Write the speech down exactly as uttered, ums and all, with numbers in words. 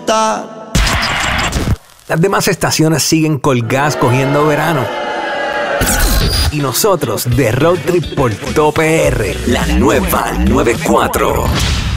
montar. Las demás estaciones siguen colgadas cogiendo verano. Y nosotros de Road Trip por Top P R, la nueva noventa y cuatro.